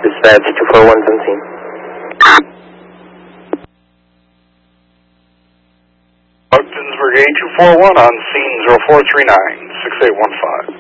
Dispatch 241's on scene. Ogdensburg 8241 on scene 0439, 6815.